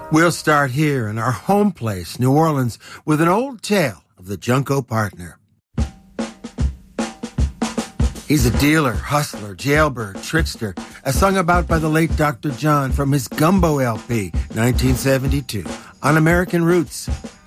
We'll start here in our home place, New Orleans, with an old tale of the Junko partner. He's a dealer, hustler, jailbird, trickster, as sung about by the late Dr. John from his Gumbo LP, 1972, on American Roots.